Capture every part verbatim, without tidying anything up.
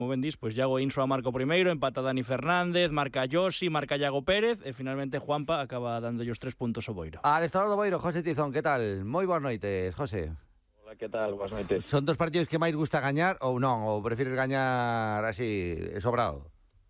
como ben dis, pois Iago Insua marca o primeiro, empata Dani Fernández, marca Josi, marca Iago Pérez e finalmente Juanpa acaba dándolle os tres puntos ao Boiro. Adestrador do Boiro, José Tizón, que tal? Moi boas noites, José. Hola, que tal? Boas noites. Son dos partidos que máis gusta gañar ou non? Ou prefires gañar así, sobrado?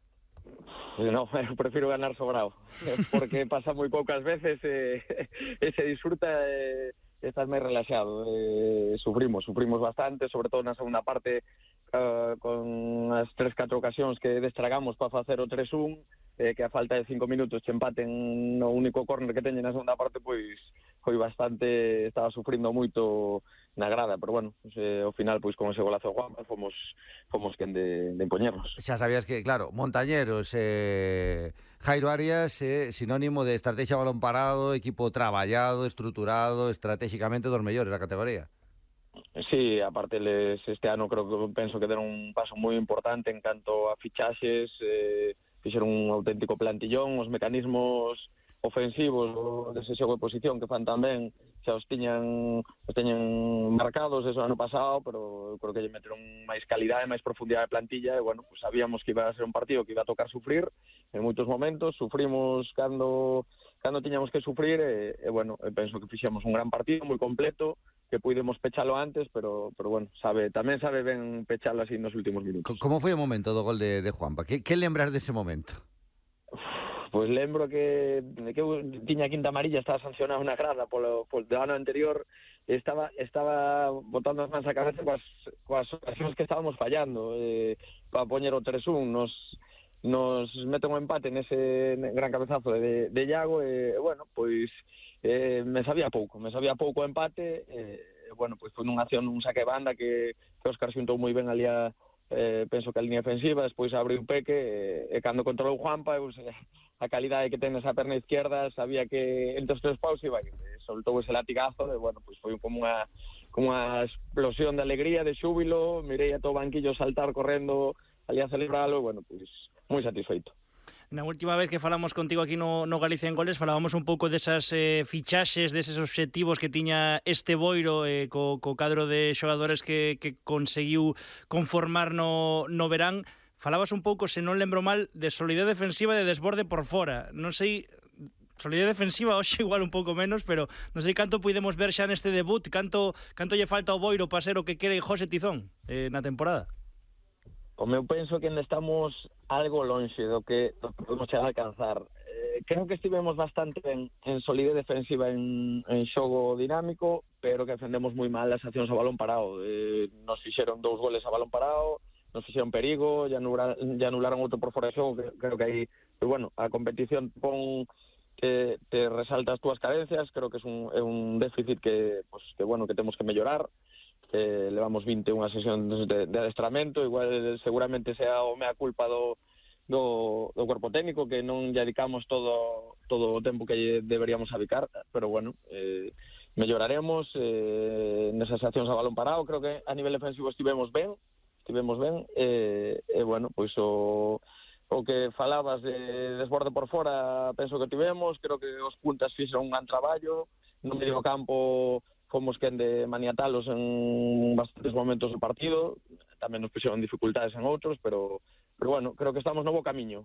No, eu prefiro ganar sobrado, porque pasa moi poucas veces e, e se disfruta e estás máis relaxado. E, sufrimos, sufrimos bastante, sobre todo na segunda parte, uh, con as tres, catro ocasións que destragamos para facer o tres un, eh, que a falta de cinco minutos che empaten no único córner que teñen na segunda parte, pois foi bastante, estaba sufrindo moito na grada, pero bueno, pues, eh, ao final, pois con ese golazo de Juanpa, fomos fomos quen de, de impoñernos. Xa sabías que, claro, Montañeros, eh, Jairo Arias, eh, sinónimo de estrategia balón parado, equipo traballado, estruturado, estratégicamente dos mellores da categoría. Sí, aparte les, este ano creo que penso que deron un paso moi importante en canto a fichaxes, eh, fixeron un auténtico plantillón, os mecanismos ofensivos dese xogo de posición que fan tamén xa os tiñan os tiñan marcados eso ano pasado, pero eu creo que lle meteron máis calidade, máis profundidade de plantilla e bueno, pues sabíamos que iba a ser un partido que iba a tocar sufrir en moitos momentos, sufrimos cando cando tiñamos que sufrir e, e bueno, e penso que fixemos un gran partido moi completo, que pudemos pechalo antes, pero pero bueno, sabe, tamén sabe ben pechalo así nos últimos minutos. Como foi o momento do gol de, de Juanpa? Que, que lembras dese momento? Pois lembro que, que tiña quinta amarilla, estaba sancionado na grada polo, polo ano anterior, estaba estaba botando as mans a cabeza coas, coas ocasións que estábamos fallando eh, para poñer o tres un, nos nos meten un empate nese gran cabezazo de, de Iago e, bueno, pois eh, me sabía pouco, me sabía pouco o empate e, bueno, pois foi nunha acción, un saque de banda que, que Óscar xuntou moi ben ali a, eh, penso que a línea defensiva, despois abriu Peque e, e cando controlou Juanpa, pois, eh, a calidade que ten esa perna izquierda, sabía que entre os tres paus iba, soltou ese latigazo, e bueno, pois foi como unha como unha explosión de alegría, de xúbilo, mirei a todo o banquillo saltar correndo ali a celebralo, e bueno, pois moi satisfeito. Na última vez que falamos contigo aquí no, no Galicia en Goles falábamos un pouco desas eh, fichaxes, deses obxectivos que tiña este Boiro eh, co, co cadro de xogadores que, que conseguiu conformar no, no verán. Falabas un pouco, se non lembro mal, de solidez defensiva e de desborde por fora. Non sei, solidez defensiva hoxe igual un pouco menos, pero non sei canto podemos ver xa neste debut, canto canto lle falta ao Boiro para ser o que quere José Tizón eh, na temporada. Como eu penso que ainda estamos algo lonxe do que, do que podemos chegar a alcanzar. Eh, creo que estivemos bastante ben en solidez defensiva en, en xogo dinámico, pero que defendemos moi mal as accións a balón parado. Eh, nos fixeron dous goles a balón parado, nos fixeron perigo, ya anularon, ya anularon outro por fora de xogo, que, creo que aí, pero bueno, a competición pon que te resalta as túas carencias, creo que é un, é un déficit que, pues, que bueno, que temos que mellorar. Eh, levamos vinte e unha sesións de, de adestramento, igual seguramente sea o mea culpa do, do, do cuerpo técnico, que non lle dedicamos todo, todo o tempo que deberíamos dedicar, pero bueno, eh, melloraremos eh, nesas accións a balón parado. Creo que a nivel defensivo estivemos ben, estivemos ben, e, e bueno, pois o, o que falabas de desborde por fora, penso que tivemos, creo que os puntas fixeron un gran traballo, no medio campo fomos quen de maniatalos en bastantes momentos do partido, tamén nos puxeron dificultades en outros, pero pero bueno, creo que estamos no bo camiño,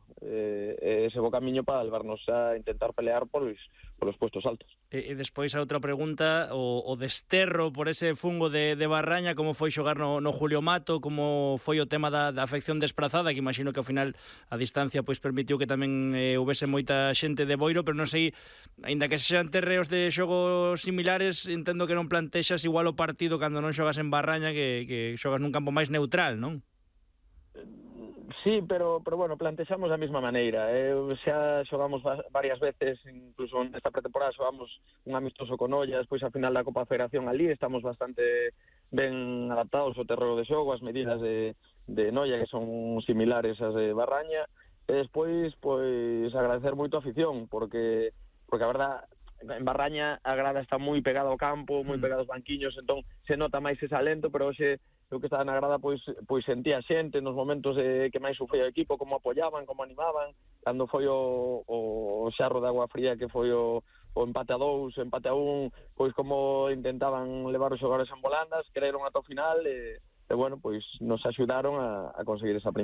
eh, ese bo camiño para levarnos a intentar pelear polos, polos puestos altos. E, e despois a outra pregunta, o, o desterro por ese fungo de, de Barraña, como foi xogar no, no Julio Mato, como foi o tema da, da afección desprazada, que imagino que ao final a distancia pois permitiu que tamén eh, houvese moita xente de Boiro, pero non sei, aínda que sexan terreos de xogos similares, entendo que non plantexas igual o partido cando non xogas en Barraña que, que xogas nun campo máis neutral, non? Sí, pero, pero bueno, plantexamos da mesma maneira. Eh, xa xogamos varias veces, incluso nesta pretemporada xogamos un amistoso con Olla, despois a final da Copa Federación ali, estamos bastante ben adaptados ao terreno de xogo, as medidas de, de Noia que son similares ás de Barraña, e despois, pois, agradecer moito a afición, porque, porque a verdad, en Barraña a grada está moi pegada ao campo, moi pegada aos banquiños, entón se nota máis ese alento, pero hoxe eu que estaba na grada pois pois sentía xente nos momentos de, que máis sufría o equipo, como apoyaban, como animaban, cando foi o, o xarro de agua fría que foi o, o empate a dous, empate a un, pois como intentaban levar os xogadores en volandas, creeron ata o final e, e bueno, pois nos axudaron a, a conseguir esa primeira.